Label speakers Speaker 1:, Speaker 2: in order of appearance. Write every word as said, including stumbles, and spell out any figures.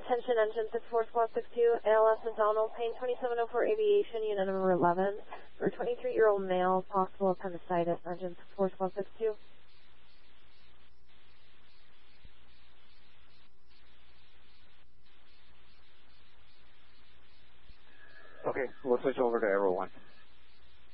Speaker 1: Attention engine six four squad six two, A L S abdominal pain twenty-seven oh four aviation, unit number eleven. For a twenty-three-year-old male, possible appendicitis, engine six four squad six two.
Speaker 2: Okay, we'll switch over to Aero one.